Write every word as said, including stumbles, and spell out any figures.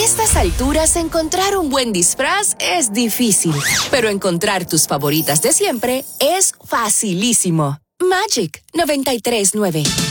estas alturas, encontrar un buen disfraz es difícil, pero encontrar tus favoritas de siempre es facilísimo. Magic noventa y tres nueve.